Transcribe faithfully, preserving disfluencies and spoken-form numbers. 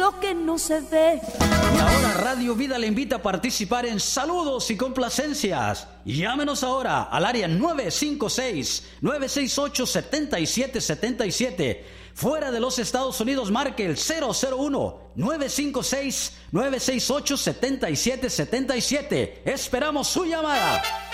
lo que no se ve. Y ahora Radio Vida le invita a participar en saludos y complacencias. Llámenos ahora al área nueve cinco seis, nueve seis ocho, siete siete siete siete. Fuera de los Estados Unidos, marque el cero cero uno, nueve cinco seis, nueve seis ocho, siete siete siete siete. Esperamos su llamada.